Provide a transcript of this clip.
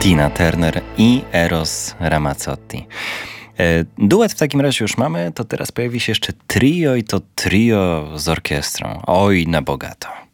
Tina Turner i Eros Ramazzotti. Duet w takim razie już mamy, to teraz pojawi się jeszcze trio i to trio z orkiestrą. Oj, na bogato.